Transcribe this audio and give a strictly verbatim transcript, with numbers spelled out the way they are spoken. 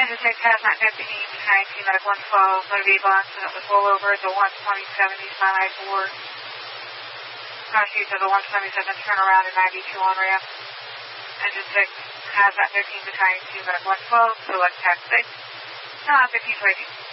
Engine six hazmat fifteen, behind T Medic one twelve, motor vehicle accident with rollover at the one twenty seventy-five for proceeds of the one twenty-seven turnaround and ninety-two on ramp. Engine six hazmat fifteen, behind T Medic one twelve, select taxi. Uh, fifteen twenty.